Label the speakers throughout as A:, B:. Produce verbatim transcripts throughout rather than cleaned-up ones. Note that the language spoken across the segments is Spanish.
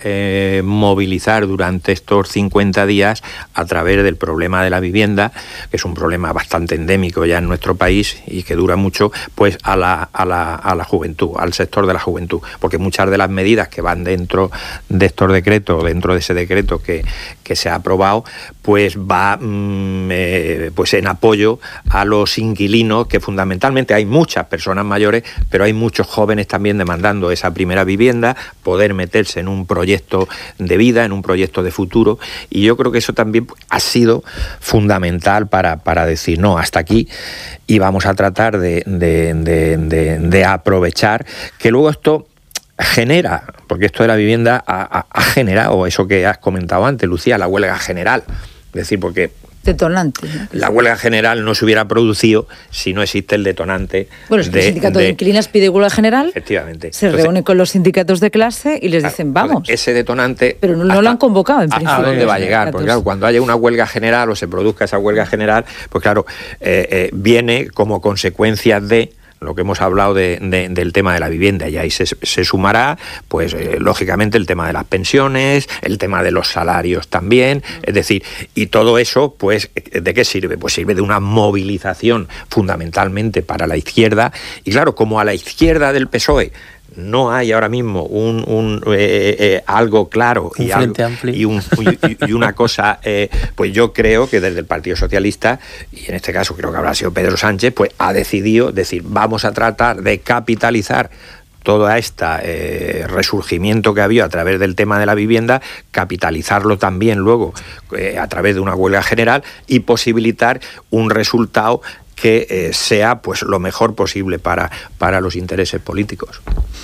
A: eh, movilizar durante estos cincuenta días a través del problema de la vivienda, que es un problema bastante endémico ya en nuestro país y que dura mucho, pues a la, a la, a la juventud, al sector de la juventud, porque muchas de las medidas que van dentro de estos decretos, dentro de ese decreto que, que se ha aprobado, pues va mmm, eh, pues en apoyo a los inquilinos, que fundamentalmente hay muchas personas mayores, pero hay muchos jóvenes también demandando esa primera vivienda, poder meterse en un proyecto de vida, en un proyecto de futuro, y yo creo que eso también ha sido fundamental para, para decir no, hasta aquí, y vamos a tratar de, de, de, de, de aprovechar que luego esto genera, porque esto de la vivienda ha, ha, ha generado eso que has comentado antes, Lucía, la huelga general, es decir, porque
B: detonante, ¿no?
A: La huelga general no se hubiera producido si no existe el detonante.
B: Bueno, es que
A: de,
B: el sindicato
A: de,
B: de inquilinas pide huelga general,
A: efectivamente.
B: se
A: Entonces,
B: reúne con los sindicatos de clase y les dicen, vamos.
A: Ese detonante...
B: Pero no, no lo han convocado, en principio.
A: ¿A dónde va a llegar? Porque claro, cuando haya una huelga general o se produzca esa huelga general, pues claro, eh, eh, viene como consecuencia de lo que hemos hablado de, de, del tema de la vivienda, y ahí se, se sumará, pues eh, lógicamente el tema de las pensiones, el tema de los salarios también, es decir, y todo eso, pues, ¿de qué sirve? Pues sirve de una movilización fundamentalmente para la izquierda, y claro, como a la izquierda del P S O E no hay ahora mismo un, un eh, eh, algo claro
C: un
A: y,
C: frente
A: algo,
C: amplio.
A: y, un, y, y una cosa, eh, pues yo creo que desde el Partido Socialista, y en este caso creo que habrá sido Pedro Sánchez, pues ha decidido decir, vamos a tratar de capitalizar todo este eh, resurgimiento que ha habido a través del tema de la vivienda, capitalizarlo también luego eh, a través de una huelga general y posibilitar un resultado que eh, sea pues lo mejor posible para, para los intereses políticos.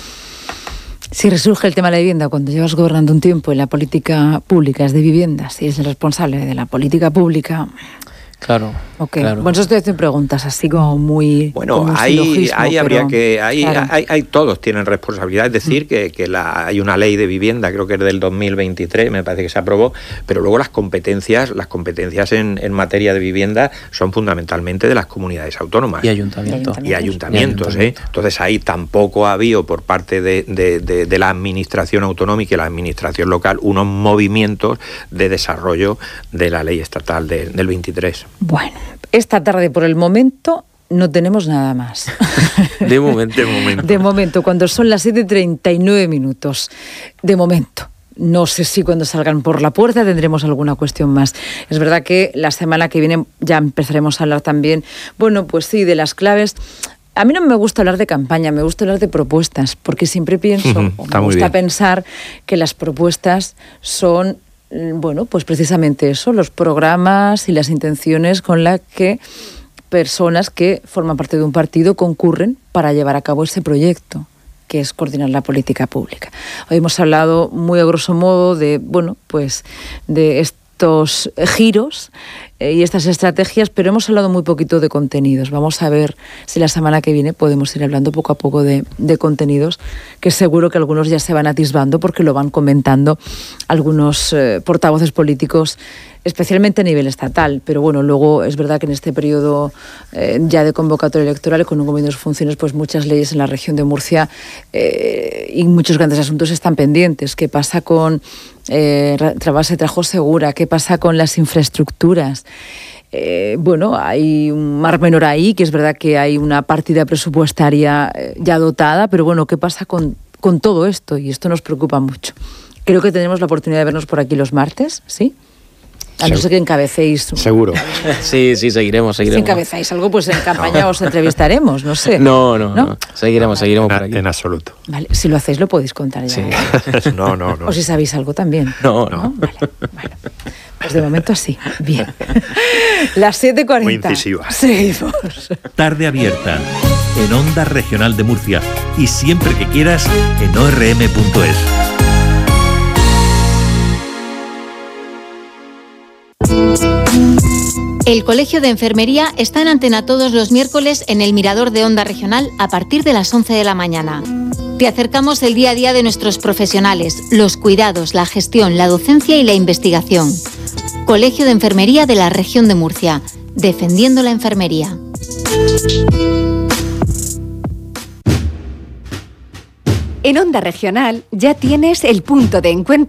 B: Si resurge el tema de la vivienda cuando llevas gobernando un tiempo en la política pública es de viviendas, si es el responsable de la política pública...
C: Claro,
B: okay.
C: claro.
B: Bueno, eso estoy haciendo preguntas así como muy...
A: Bueno,
B: como
A: ahí, ahí
B: pero,
A: habría que... Ahí,
B: claro.
A: hay, hay, todos tienen responsabilidad. Es decir, mm. que, que la, hay una ley de vivienda, creo que es del dos mil veintitrés, me parece que se aprobó, pero luego las competencias las competencias en, en materia de vivienda son fundamentalmente de las comunidades autónomas.
C: Y ayuntamientos.
A: Y ayuntamientos,
C: y ayuntamientos.
A: ¿eh? Entonces ahí tampoco ha habido por parte de, de, de, de la administración autonómica y la administración local unos movimientos de desarrollo de la ley estatal de, del veintitrés.
B: Bueno, esta tarde por el momento no tenemos nada más.
C: De momento.
A: De momento.
B: De momento, cuando son las siete y treinta y nueve minutos. De momento. No sé si cuando salgan por la puerta tendremos alguna cuestión más. Es verdad que la semana que viene ya empezaremos a hablar también, bueno, pues sí, de las claves. A mí no me gusta hablar de campaña, me gusta hablar de propuestas, porque siempre pienso,
A: Uh-huh,
B: o me gusta pensar que las propuestas son... bueno, pues precisamente eso, los programas y las intenciones con las que personas que forman parte de un partido concurren para llevar a cabo ese proyecto, que es coordinar la política pública. Hoy hemos hablado muy a grosso modo de, bueno, pues de estos giros eh, y estas estrategias, pero hemos hablado muy poquito de contenidos. Vamos a ver si la semana que viene podemos ir hablando poco a poco de, de contenidos, que seguro que algunos ya se van atisbando porque lo van comentando algunos eh, portavoces políticos, especialmente a nivel estatal, pero bueno, luego es verdad que en este periodo eh, ya de convocatoria electoral, con un gobierno de funciones, pues muchas leyes en la región de Murcia eh, y muchos grandes asuntos están pendientes. ¿Qué pasa con eh, Trabase Trajo Segura? ¿Qué pasa con las infraestructuras? Eh, bueno, hay un mar menor ahí, que es verdad que hay una partida presupuestaria eh, ya dotada, pero bueno, ¿qué pasa con, con todo esto? Y esto nos preocupa mucho. Creo que tenemos la oportunidad de vernos por aquí los martes, ¿sí? A no ser que encabecéis.
A: Seguro.
C: Sí, sí, seguiremos, seguiremos.
B: Si encabezáis algo, pues en campaña os entrevistaremos, no sé.
C: No, no, no. no. Seguiremos, seguiremos
A: en,
C: por aquí.
A: En absoluto.
B: Vale, si lo hacéis lo podéis contar ya.
C: Sí.
A: No, no, no.
B: O si sabéis algo también.
C: No,
B: no.
C: no.
B: Vale, bueno. Pues de momento así. Bien. Las siete cuarenta.
A: Muy incisivas.
B: Seguimos.
D: Tarde abierta en Onda Regional de Murcia y siempre que quieras en o erre eme punto es.
E: El Colegio de Enfermería está en antena todos los miércoles en el Mirador de Onda Regional a partir de las once de la mañana. Te acercamos el día a día de nuestros profesionales, los cuidados, la gestión, la docencia y la investigación. Colegio de Enfermería de la Región de Murcia, defendiendo la enfermería.
F: En Onda Regional ya tienes el punto de encuentro